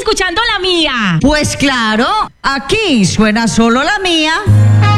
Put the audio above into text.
escuchando la mía. Pues claro, aquí suena solo la mía.